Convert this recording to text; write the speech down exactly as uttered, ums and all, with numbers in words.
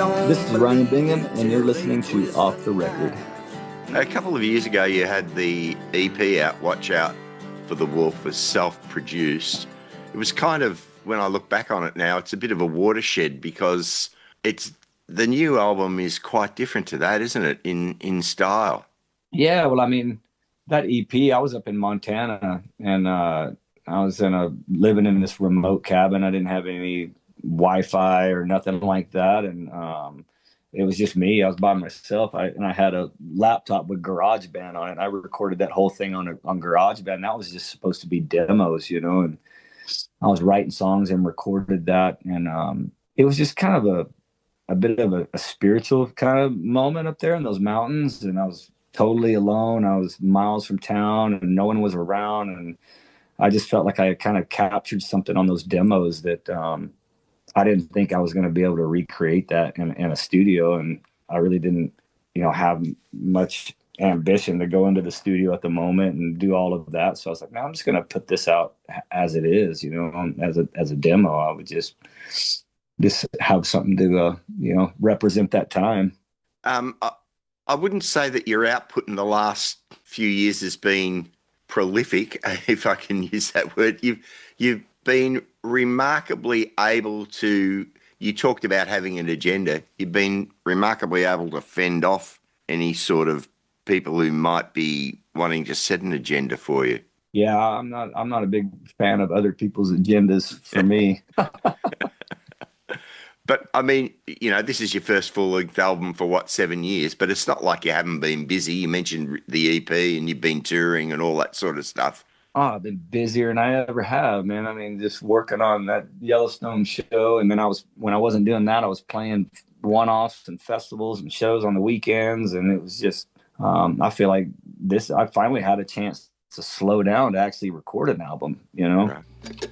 This is Ryan Bingham, and you're listening to Off the Record. A couple of years ago, you had the E P out, Watch Out for the Wolf, was self-produced. It was kind of, when I look back on it now, it's a bit of a watershed because it's the new album is quite different to that, isn't it, in, in style? Yeah, well, I mean, that E P, I was up in Montana, and uh, I was in a living in this remote cabin. I didn't have any Wi-Fi or nothing like that, and um, it was just me. I was by myself, I, and I had a laptop with GarageBand on it. I recorded that whole thing on a, on GarageBand. That was just supposed to be demos, you know, and I was writing songs and recorded that, and um, it was just kind of a a bit of a, a spiritual kind of moment up there in those mountains, and I was totally alone. I was miles from town, and no one was around, and I just felt like I kind of captured something on those demos that um, I didn't think I was going to be able to recreate that in, in a studio. And I really didn't, you know, have much ambition to go into the studio at the moment and do all of that. So I was like, no, I'm just going to put this out as it is, you know, as a, as a demo. I would just, just have something to, uh, you know, represent that time. Um, I, I wouldn't say that your output in the last few years has been prolific, if I can use that word. You've, you've been remarkably able to, you talked about having an agenda, you've been remarkably able to fend off any sort of people who might be wanting to set an agenda for you. Yeah, I'm not I'm not a big fan of other people's agendas for me. But I mean, you know, this is your first full-length album for what, seven years, but it's not like you haven't been busy. You mentioned the E P and you've been touring and all that sort of stuff. Oh, I've been busier than I ever have, man. I mean, just working on that Yellowstone show. And then I was, when I wasn't doing that, I was playing one-offs and festivals and shows on the weekends. And it was just, um, I feel like this, I finally had a chance to slow down to actually record an album, you know? Right.